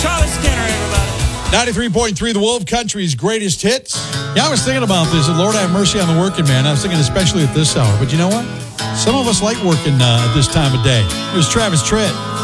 Charlie Skinner, everybody. 93.3 The Wolf, country's greatest hits. Yeah, I was thinking about this, and Lord have mercy on the working man. I was thinking especially at this hour. But you know what? Some of us like working at this time of day. Here's Travis Tritt.